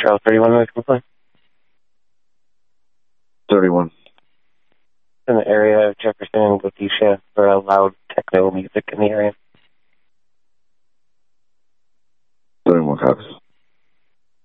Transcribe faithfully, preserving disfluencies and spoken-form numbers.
Charles thirty-one noise complaint. thirty-one. In the area of Jefferson and Goetia for a loud techno music in the area. thirty-one copies.